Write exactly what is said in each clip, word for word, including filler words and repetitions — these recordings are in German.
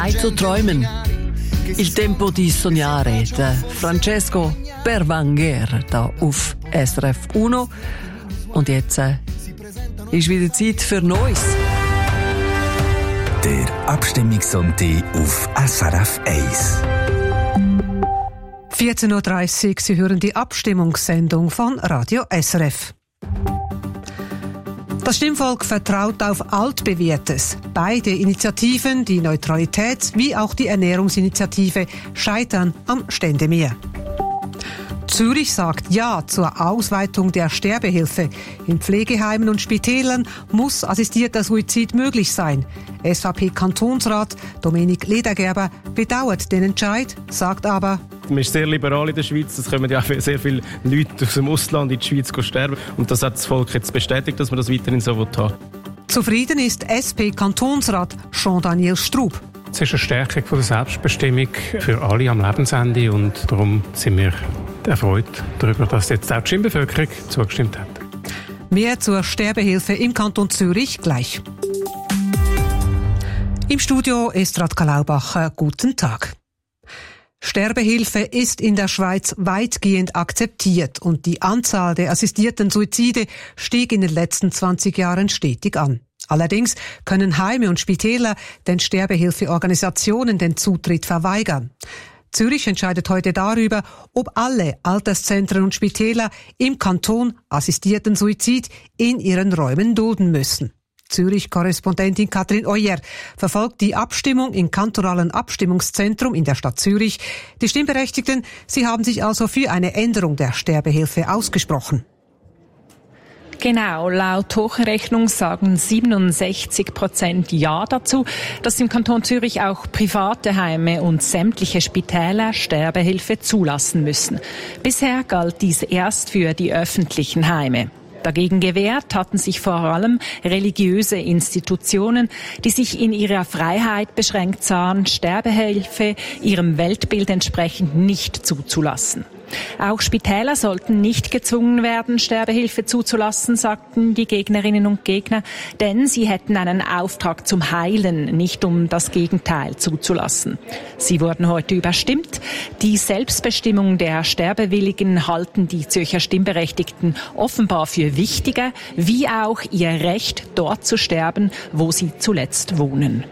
Zeit zu träumen. Il tempo di sognare, der Francesco Berwanger da auf S R F Uno. Und jetzt äh, ist wieder Zeit für Neues. Der Abstimmungssonntag auf S R F eins. vierzehn Uhr dreißig, Sie hören die Abstimmungssendung von Radio S R F. Das Stimmvolk vertraut auf Altbewährtes. Beide Initiativen, die Neutralitäts- wie auch die Ernährungsinitiative, scheitern am Ständemeer. Zürich sagt Ja zur Ausweitung der Sterbehilfe. In Pflegeheimen und Spitälern muss assistierter Suizid möglich sein. S V P-Kantonsrat Dominik Ledergerber bedauert den Entscheid, sagt aber: Man ist sehr liberal in der Schweiz. Es kommen ja sehr viele Leute aus dem Ausland in die Schweiz sterben. Und das hat das Volk jetzt bestätigt, dass man das weiterhin so haben will. Zufrieden ist S P-Kantonsrat Jean-Daniel Strub. Es ist eine Stärkung von der Selbstbestimmung für alle am Lebensende und darum sind wir erfreut darüber, dass jetzt auch die Stimmbevölkerung zugestimmt hat. Mehr zur Sterbehilfe im Kanton Zürich gleich. Im Studio ist Radka Laubacher. Guten Tag. Sterbehilfe ist in der Schweiz weitgehend akzeptiert und die Anzahl der assistierten Suizide stieg in den letzten zwanzig Jahren stetig an. Allerdings können Heime und Spitäler den Sterbehilfeorganisationen den Zutritt verweigern. Zürich entscheidet heute darüber, ob alle Alterszentren und Spitäler im Kanton assistierten Suizid in ihren Räumen dulden müssen. Zürich-Korrespondentin Katrin Oyer verfolgt die Abstimmung im kantonalen Abstimmungszentrum in der Stadt Zürich. Die Stimmberechtigten, sie haben sich also für eine Änderung der Sterbehilfe ausgesprochen. Genau, laut Hochrechnung sagen siebenundsechzig Prozent Ja dazu, dass im Kanton Zürich auch private Heime und sämtliche Spitäler Sterbehilfe zulassen müssen. Bisher galt dies erst für die öffentlichen Heime. Dagegen gewehrt hatten sich vor allem religiöse Institutionen, die sich in ihrer Freiheit beschränkt sahen, Sterbehilfe ihrem Weltbild entsprechend nicht zuzulassen. Auch Spitäler sollten nicht gezwungen werden, Sterbehilfe zuzulassen, sagten die Gegnerinnen und Gegner, denn sie hätten einen Auftrag zum Heilen, nicht um das Gegenteil zuzulassen. Sie wurden heute überstimmt. Die Selbstbestimmung der Sterbewilligen halten die Zürcher Stimmberechtigten offenbar für wichtiger, wie auch ihr Recht, dort zu sterben, wo sie zuletzt wohnen.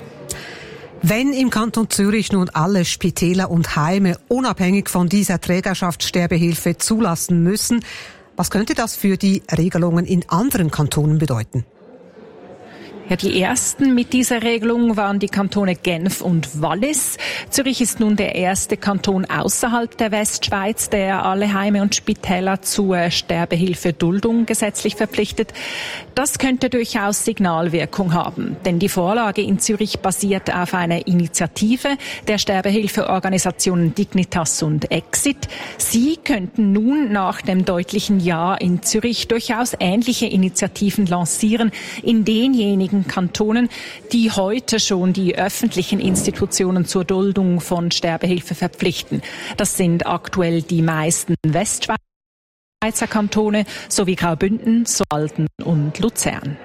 Wenn im Kanton Zürich nun alle Spitäler und Heime unabhängig von dieser Trägerschaft Sterbehilfe zulassen müssen, was könnte das für die Regelungen in anderen Kantonen bedeuten? Ja, die ersten mit dieser Regelung waren die Kantone Genf und Wallis. Zürich ist nun der erste Kanton außerhalb der Westschweiz, der alle Heime und Spitäler zur Sterbehilfe-Duldung gesetzlich verpflichtet. Das könnte durchaus Signalwirkung haben, denn die Vorlage in Zürich basiert auf einer Initiative der Sterbehilfeorganisationen Dignitas und Exit. Sie könnten nun nach dem deutlichen Ja in Zürich durchaus ähnliche Initiativen lancieren in denjenigen Kantonen, die heute schon die öffentlichen Institutionen zur Duldung von Sterbehilfe verpflichten. Das sind aktuell die meisten Westschweizer Kantone sowie Graubünden, Saalden und Luzern.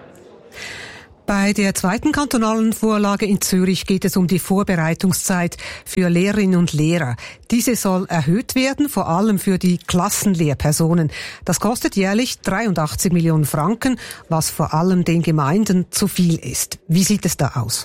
Bei der zweiten kantonalen Vorlage in Zürich geht es um die Vorbereitungszeit für Lehrerinnen und Lehrer. Diese soll erhöht werden, vor allem für die Klassenlehrpersonen. Das kostet jährlich dreiundachtzig Millionen Franken, was vor allem den Gemeinden zu viel ist. Wie sieht es da aus?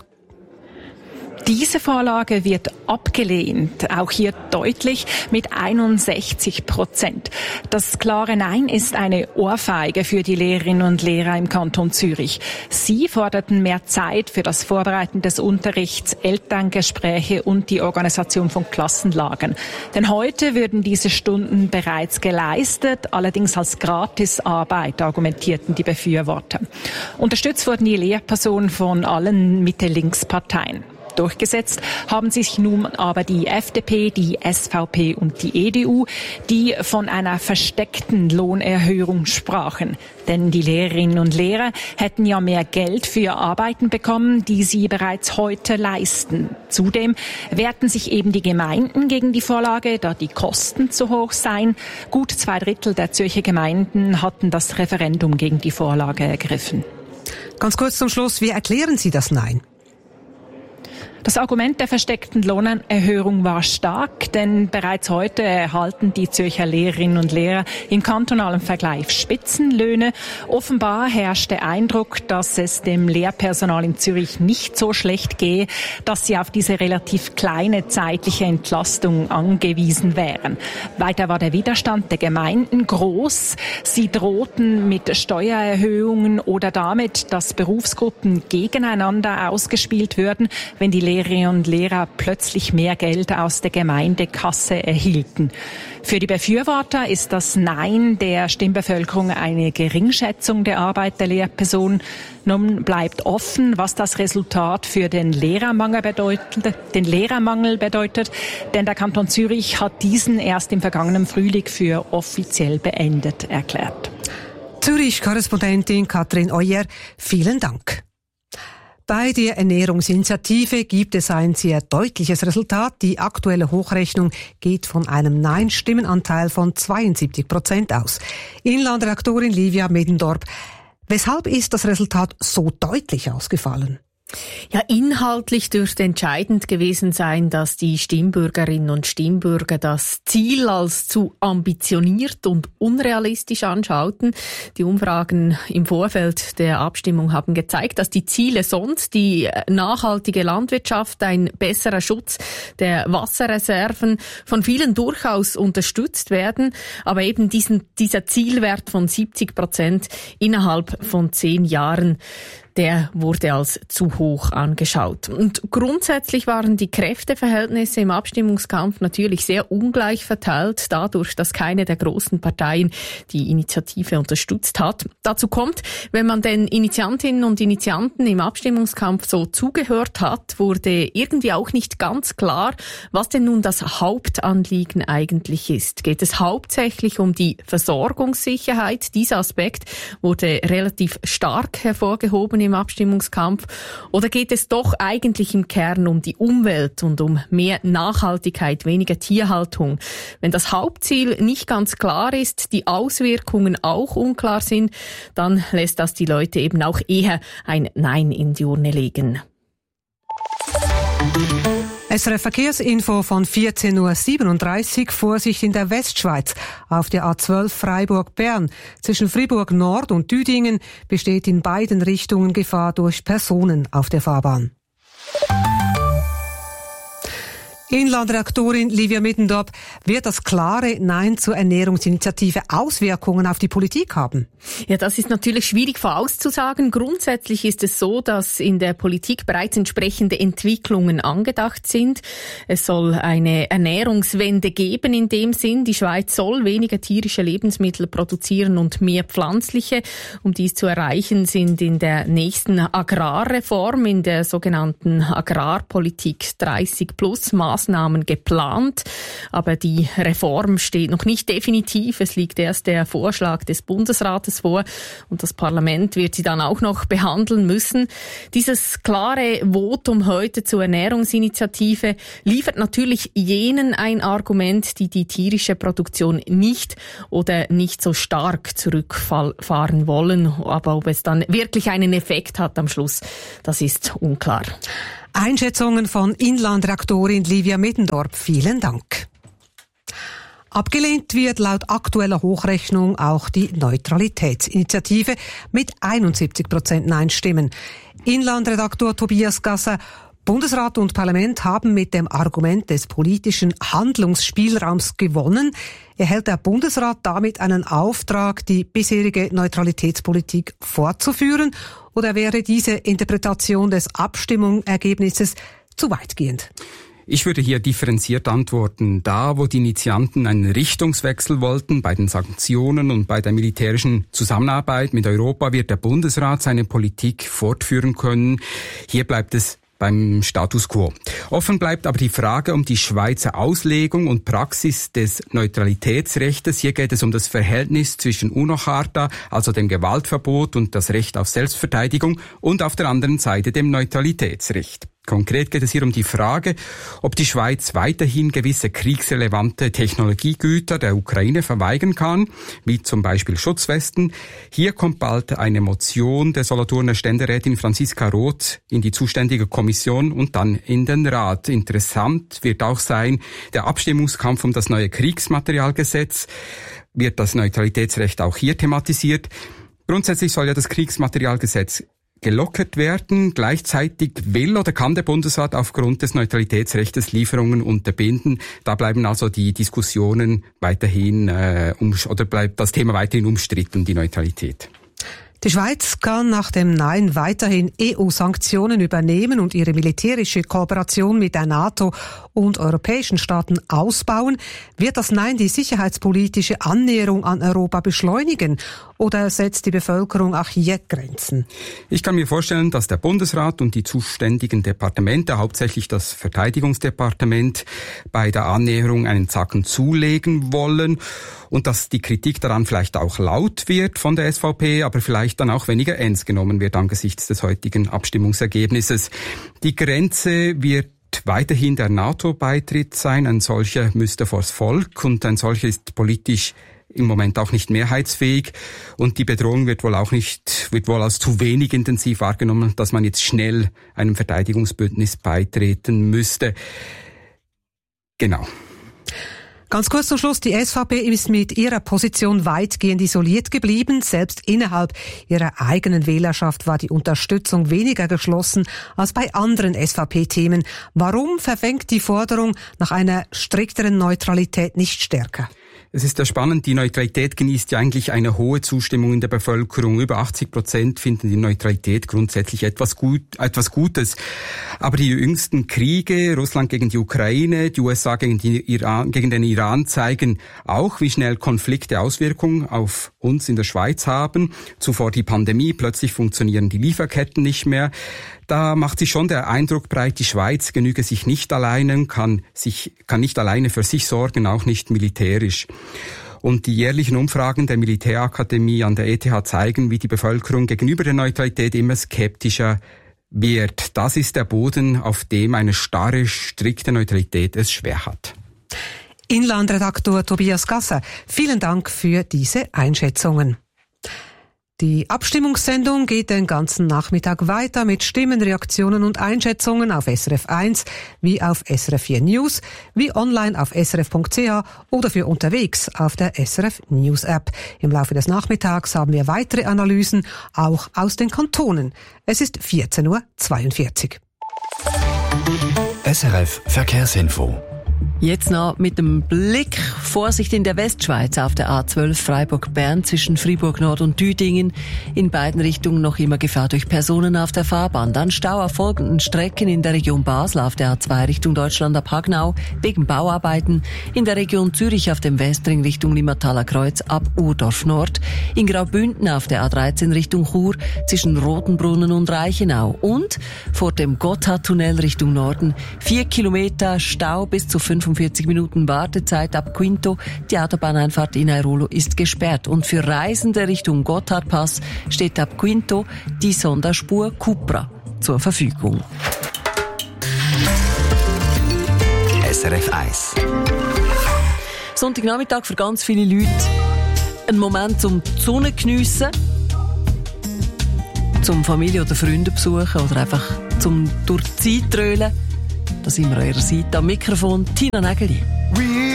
Diese Vorlage wird abgelehnt, auch hier deutlich mit einundsechzig Prozent. Das klare Nein ist eine Ohrfeige für die Lehrerinnen und Lehrer im Kanton Zürich. Sie forderten mehr Zeit für das Vorbereiten des Unterrichts, Elterngespräche und die Organisation von Klassenlagern. Denn heute würden diese Stunden bereits geleistet, allerdings als Gratisarbeit, argumentierten die Befürworter. Unterstützt wurden die Lehrpersonen von allen Mitte-Links-Parteien. Durchgesetzt haben sich nun aber die F D P, die S V P und die E D U, die von einer versteckten Lohnerhöhung sprachen. Denn die Lehrerinnen und Lehrer hätten ja mehr Geld für Arbeiten bekommen, die sie bereits heute leisten. Zudem wehrten sich eben die Gemeinden gegen die Vorlage, da die Kosten zu hoch seien. Gut zwei Drittel der Zürcher Gemeinden hatten das Referendum gegen die Vorlage ergriffen. Ganz kurz zum Schluss, wie erklären Sie das Nein? Das Argument der versteckten Lohnerhöhung war stark, denn bereits heute erhalten die Zürcher Lehrerinnen und Lehrer im kantonalen Vergleich Spitzenlöhne. Offenbar herrscht der Eindruck, dass es dem Lehrpersonal in Zürich nicht so schlecht gehe, dass sie auf diese relativ kleine zeitliche Entlastung angewiesen wären. Weiter war der Widerstand der Gemeinden groß. Sie drohten mit Steuererhöhungen oder damit, dass Berufsgruppen gegeneinander ausgespielt würden, wenn die Lehrerinnen und Lehrer plötzlich mehr Geld aus der Gemeindekasse erhielten. Für die Befürworter ist das Nein der Stimmbevölkerung eine Geringschätzung der Arbeit der Lehrperson. Nun bleibt offen, was das Resultat für den Lehrermangel bedeutet, den Lehrermangel bedeutet, denn der Kanton Zürich hat diesen erst im vergangenen Frühling für offiziell beendet erklärt. Zürich-Korrespondentin Katrin Euer, vielen Dank. Bei der Ernährungsinitiative gibt es ein sehr deutliches Resultat. Die aktuelle Hochrechnung geht von einem Nein-Stimmenanteil von zweiundsiebzig Prozent aus. Inlandredaktorin Livia Middendorp, weshalb ist das Resultat so deutlich ausgefallen? Ja, inhaltlich dürfte entscheidend gewesen sein, dass die Stimmbürgerinnen und Stimmbürger das Ziel als zu ambitioniert und unrealistisch anschauten. Die Umfragen im Vorfeld der Abstimmung haben gezeigt, dass die Ziele sonst die nachhaltige Landwirtschaft, ein besserer Schutz der Wasserreserven von vielen durchaus unterstützt werden, aber eben diesen, dieser Zielwert von siebzig Prozent innerhalb von zehn Jahren, der wurde als zu hoch angeschaut. Und grundsätzlich waren die Kräfteverhältnisse im Abstimmungskampf natürlich sehr ungleich verteilt, dadurch, dass keine der großen Parteien die Initiative unterstützt hat. Dazu kommt, wenn man den Initiantinnen und Initianten im Abstimmungskampf so zugehört hat, wurde irgendwie auch nicht ganz klar, was denn nun das Hauptanliegen eigentlich ist. Geht es hauptsächlich um die Versorgungssicherheit? Dieser Aspekt wurde relativ stark hervorgehoben im Abstimmungskampf, oder geht es doch eigentlich im Kern um die Umwelt und um mehr Nachhaltigkeit, weniger Tierhaltung? Wenn das Hauptziel nicht ganz klar ist, die Auswirkungen auch unklar sind, dann lässt das die Leute eben auch eher ein Nein in die Urne legen. S R F Verkehrsinfo von vierzehn Uhr siebenunddreißig. Vorsicht in der Westschweiz. Auf der A zwölf Freiburg-Bern. Zwischen Fribourg Nord und Düdingen besteht in beiden Richtungen Gefahr durch Personen auf der Fahrbahn. Inlandredaktorin Livia Middendorp, wird das klare Nein zur Ernährungsinitiative Auswirkungen auf die Politik haben? Ja, das ist natürlich schwierig vorauszusagen. Grundsätzlich ist es so, dass in der Politik bereits entsprechende Entwicklungen angedacht sind. Es soll eine Ernährungswende geben in dem Sinn. Die Schweiz soll weniger tierische Lebensmittel produzieren und mehr pflanzliche. Um dies zu erreichen, sind in der nächsten Agrarreform, in der sogenannten Agrarpolitik dreißig plus Maßnahmen geplant, aber die Reform steht noch nicht definitiv. Es liegt erst der Vorschlag des Bundesrates vor und das Parlament wird sie dann auch noch behandeln müssen. Dieses klare Votum heute zur Ernährungsinitiative liefert natürlich jenen ein Argument, die die tierische Produktion nicht oder nicht so stark zurückfahren wollen. Aber ob es dann wirklich einen Effekt hat am Schluss, das ist unklar. Einschätzungen von Inlandredaktorin Livia Middendorp. Vielen Dank. Abgelehnt wird laut aktueller Hochrechnung auch die Neutralitätsinitiative mit einundsiebzig Prozent Nein-Stimmen. Inlandredaktor Tobias Gasser: Bundesrat und Parlament haben mit dem Argument des politischen Handlungsspielraums gewonnen. Erhält der Bundesrat damit einen Auftrag, die bisherige Neutralitätspolitik fortzuführen? Oder wäre diese Interpretation des Abstimmungsergebnisses zu weitgehend? Ich würde hier differenziert antworten. Da, wo die Initianten einen Richtungswechsel wollten, bei den Sanktionen und bei der militärischen Zusammenarbeit mit Europa, wird der Bundesrat seine Politik fortführen können. Hier bleibt es beim Status quo. Offen bleibt aber die Frage um die Schweizer Auslegung und Praxis des Neutralitätsrechts. Hier geht es um das Verhältnis zwischen UNO-Charta, also dem Gewaltverbot und das Recht auf Selbstverteidigung, und auf der anderen Seite dem Neutralitätsrecht. Konkret geht es hier um die Frage, ob die Schweiz weiterhin gewisse kriegsrelevante Technologiegüter der Ukraine verweigern kann, wie zum Beispiel Schutzwesten. Hier kommt bald eine Motion der Solothurner Ständerätin Franziska Roth in die zuständige Kommission und dann in den Rat. Interessant wird auch sein, der Abstimmungskampf um das neue Kriegsmaterialgesetz. Wird das Neutralitätsrecht auch hier thematisiert? Grundsätzlich soll ja das Kriegsmaterialgesetz gelockert werden. Gleichzeitig will oder kann der Bundesrat aufgrund des Neutralitätsrechts Lieferungen unterbinden. Da bleiben also die Diskussionen weiterhin äh, um, oder bleibt das Thema weiterhin umstritten, die Neutralität. Die Schweiz kann nach dem Nein weiterhin E U-Sanktionen übernehmen und ihre militärische Kooperation mit der NATO und europäischen Staaten ausbauen. Wird das Nein die sicherheitspolitische Annäherung an Europa beschleunigen oder setzt die Bevölkerung auch hier Grenzen? Ich kann mir vorstellen, dass der Bundesrat und die zuständigen Departemente, hauptsächlich das Verteidigungsdepartement, bei der Annäherung einen Zacken zulegen wollen und dass die Kritik daran vielleicht auch laut wird von der S V P, aber vielleicht dann auch weniger ernst genommen wird angesichts des heutigen Abstimmungsergebnisses. Die Grenze wird weiterhin der NATO-Beitritt sein. Ein solcher müsste vors Volk und ein solcher ist politisch im Moment auch nicht mehrheitsfähig und die Bedrohung wird wohl auch nicht, wird wohl als zu wenig intensiv wahrgenommen, dass man jetzt schnell einem Verteidigungsbündnis beitreten müsste. Genau. Ganz kurz zum Schluss, die S V P ist mit ihrer Position weitgehend isoliert geblieben. Selbst innerhalb ihrer eigenen Wählerschaft war die Unterstützung weniger geschlossen als bei anderen S V P-Themen. Warum verfängt die Forderung nach einer strikteren Neutralität nicht stärker? Es ist ja spannend, die Neutralität genießt ja eigentlich eine hohe Zustimmung in der Bevölkerung. Über achtzig Prozent finden die Neutralität grundsätzlich etwas gut, etwas Gutes. Aber die jüngsten Kriege, Russland gegen die Ukraine, die U S A gegen, die Iran, gegen den Iran, zeigen auch, wie schnell Konflikte Auswirkungen auf uns in der Schweiz haben. Zuvor die Pandemie, plötzlich funktionieren die Lieferketten nicht mehr. Da macht sich schon der Eindruck breit, die Schweiz genüge sich nicht alleine, kann sich, kann nicht alleine für sich sorgen, auch nicht militärisch. Und die jährlichen Umfragen der Militärakademie an der E T H zeigen, wie die Bevölkerung gegenüber der Neutralität immer skeptischer wird. Das ist der Boden, auf dem eine starre, strikte Neutralität es schwer hat. Inlandredaktor Tobias Gasser, vielen Dank für diese Einschätzungen. Die Abstimmungssendung geht den ganzen Nachmittag weiter mit Stimmen, Reaktionen und Einschätzungen auf S R F eins, wie auf S R F vier News, wie online auf s r f punkt c h oder für unterwegs auf der S R F News App. Im Laufe des Nachmittags haben wir weitere Analysen, auch aus den Kantonen. Es ist vierzehn Uhr zweiundvierzig. S R F Verkehrsinfo. Jetzt noch mit dem Blick. Vorsicht in der Westschweiz auf der A zwölf Freiburg-Bern zwischen Fribourg Nord und Düdingen. In beiden Richtungen noch immer Gefahr durch Personen auf der Fahrbahn. Dann Stau auf folgenden Strecken in der Region Basel auf der A zwei Richtung Deutschland ab Hagnau wegen Bauarbeiten. In der Region Zürich auf dem Westring Richtung Limmathaler Kreuz ab Urdorf Nord. In Graubünden auf der A dreizehn Richtung Chur zwischen Rotenbrunnen und Reichenau. Und vor dem Gotthardtunnel Richtung Norden vier Kilometer Stau bis zu fünfundvierzig Minuten Wartezeit ab Quinto. Die Autobahneinfahrt in Airolo ist gesperrt. Und für Reisende Richtung Gotthardpass steht ab Quinto die Sonderspur Cupra zur Verfügung. S R F eins. Sonntagnachmittag für ganz viele Leute. Ein Moment zum die Sonne geniessen, zum Familie oder Freunde besuchen oder einfach zum durch die Zeit trölen. Da sind wir an eurer Seite. Am Mikrofon Tina Nägeli.